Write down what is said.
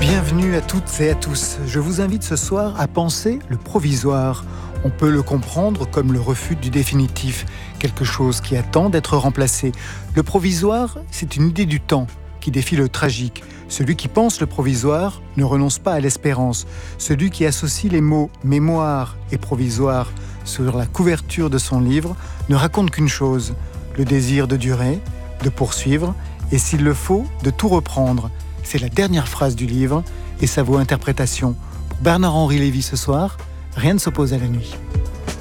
Bienvenue à toutes et à tous. Je vous invite ce soir à penser le provisoire. On peut le comprendre comme le refus du définitif, quelque chose qui attend d'être remplacé. Le provisoire, c'est une idée du temps qui défie le tragique. Celui qui pense le provisoire ne renonce pas à l'espérance. Celui qui associe les mots mémoire et provisoire sur la couverture de son livre ne raconte qu'une chose, le désir de durer, de poursuivre et s'il le faut, de tout reprendre. C'est la dernière phrase du livre et ça vaut interprétation. Pour Bernard-Henri Lévy ce soir, rien ne s'oppose à la nuit.